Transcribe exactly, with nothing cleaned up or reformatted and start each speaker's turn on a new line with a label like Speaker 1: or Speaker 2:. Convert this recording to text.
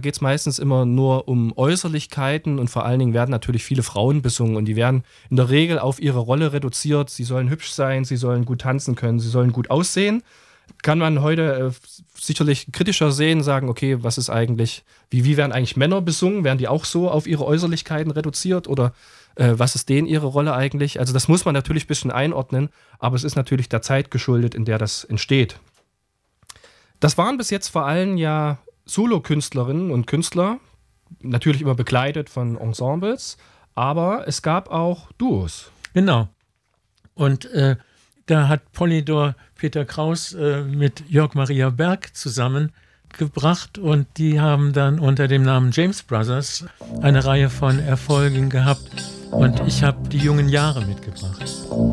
Speaker 1: geht es meistens immer nur um Äußerlichkeiten und vor allen Dingen werden natürlich viele Frauen besungen und die werden in der Regel auf ihre Rolle reduziert. Sie sollen hübsch sein, sie sollen gut tanzen können, sie sollen gut aussehen. Kann man heute äh, sicherlich kritischer sehen, sagen, okay, was ist eigentlich, wie, wie werden eigentlich Männer besungen? Werden die auch so auf ihre Äußerlichkeiten reduziert oder äh, was ist denen ihre Rolle eigentlich? Also das muss man natürlich ein bisschen einordnen, aber es ist natürlich der Zeit geschuldet, in der das entsteht. Das waren bis jetzt vor allem ja Solokünstlerinnen und Künstler, natürlich immer begleitet von Ensembles, aber es gab auch Duos.
Speaker 2: Genau. Und äh, da hat Polydor Peter Kraus äh, mit Jörg Maria Berg zusammengebracht und die haben dann unter dem Namen James Brothers eine Reihe von Erfolgen gehabt und ich habe die jungen Jahre mitgebracht.